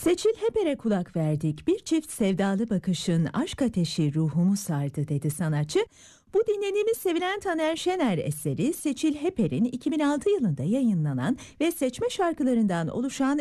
Seçil Heper'e kulak verdik. Bir çift sevdalı bakışın aşk ateşi ruhumu sardı dedi sanatçı. Bu dinlediğimiz sevilen Taner Şener eseri Seçil Heper'in 2006 yılında yayınlanan ve seçme şarkılarından oluşan